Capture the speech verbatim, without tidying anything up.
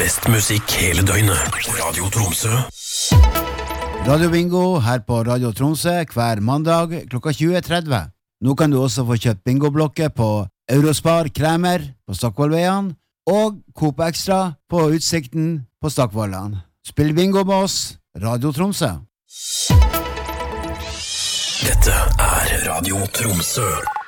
Best musikk hele døgnet. Radio Tromsø. Radio Bingo her på Radio Tromsø hver mandag klokka tjue tretti. Nå kan du også få kjøpt bingoblokker på Eurospar Kremer på Stockvollveien og Coop Extra på Utsikten på Stockvollan. Spill bingo med oss, Radio Tromsø. Dette er Radio Tromsø.